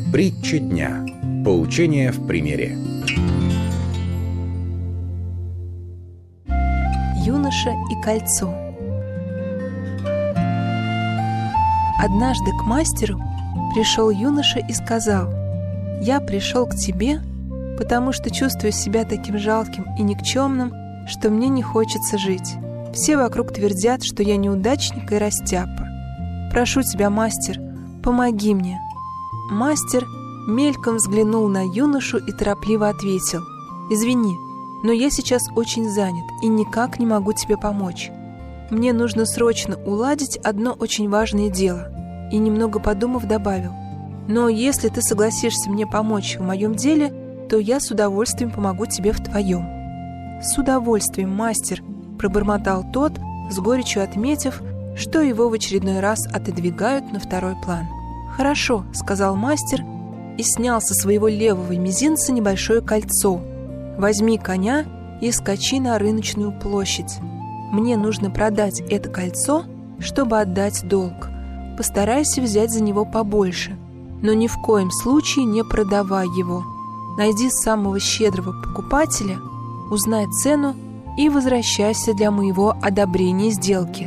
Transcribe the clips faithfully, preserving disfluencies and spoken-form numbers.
Притча дня. Поучение в примере. Юноша и кольцо. Однажды к мастеру пришел юноша и сказал: «Я пришел к тебе, потому что чувствую себя таким жалким и никчемным, что мне не хочется жить. Все вокруг твердят, что я неудачник и растяпа. Прошу тебя, мастер, помоги мне». Мастер мельком взглянул на юношу и торопливо ответил: «Извини, но я сейчас очень занят и никак не могу тебе помочь. Мне нужно срочно уладить одно очень важное дело». И, немного подумав, добавил: «Но если ты согласишься мне помочь в моем деле, то я с удовольствием помогу тебе в твоем». «С удовольствием, мастер», — пробормотал тот, с горечью отметив, что его в очередной раз отодвигают на второй план. «Хорошо», — сказал мастер и снял со своего левого мизинца небольшое кольцо. «Возьми коня и скачи на рыночную площадь. Мне нужно продать это кольцо, чтобы отдать долг. Постарайся взять за него побольше, но ни в коем случае не продавай его. Найди самого щедрого покупателя, узнай цену и возвращайся для моего одобрения сделки.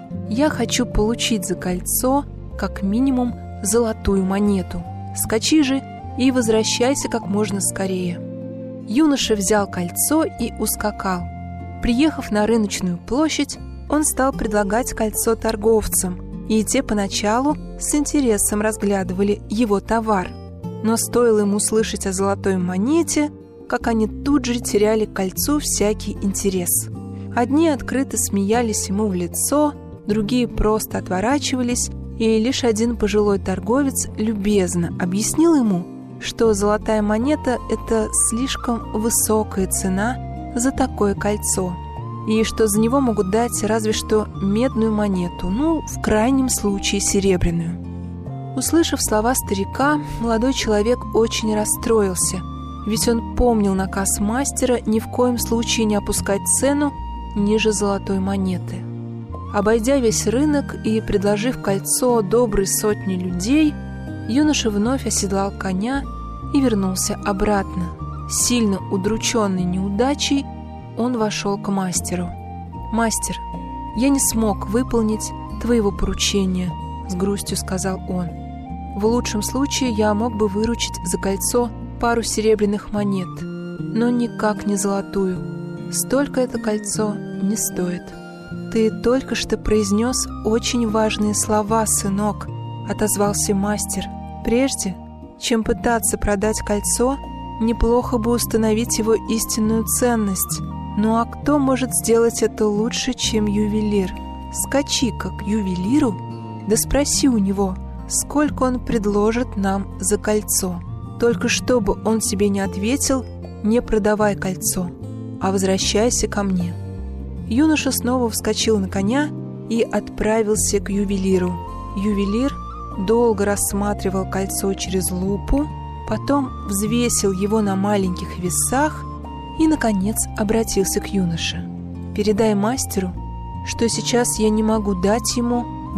Я хочу получить за кольцо как минимум золотую монету. Скачи же и возвращайся как можно скорее». Юноша взял кольцо и ускакал. Приехав на рыночную площадь, он стал предлагать кольцо торговцам, и те поначалу с интересом разглядывали его товар. Но стоило ему слышать о золотой монете, как они тут же теряли к кольцу всякий интерес. Одни открыто смеялись ему в лицо, другие просто отворачивались, и лишь один пожилой торговец любезно объяснил ему, что золотая монета – это слишком высокая цена за такое кольцо, и что за него могут дать разве что медную монету, ну, в крайнем случае серебряную. Услышав слова старика, молодой человек очень расстроился, ведь он помнил наказ мастера ни в коем случае не опускать цену ниже золотой монеты. Обойдя весь рынок и предложив кольцо доброй сотне людей, юноша вновь оседлал коня и вернулся обратно. Сильно удрученный неудачей, он вошел к мастеру. «Мастер, я не смог выполнить твоего поручения», — с грустью сказал он. «В лучшем случае я мог бы выручить за кольцо пару серебряных монет, но никак не золотую. Столько это кольцо не стоит». «Ты только что произнес очень важные слова, сынок», — отозвался мастер. «Прежде чем пытаться продать кольцо, неплохо бы установить его истинную ценность. Ну а кто может сделать это лучше, чем ювелир? Скачи-ка к ювелиру, да спроси у него, сколько он предложит нам за кольцо. Только чтобы он тебе не ответил, не продавай кольцо, а возвращайся ко мне». Юноша снова вскочил на коня и отправился к ювелиру. Ювелир долго рассматривал кольцо через лупу, потом взвесил его на маленьких весах и, наконец, обратился к юноше. «Передай мастеру, что сейчас я не могу дать ему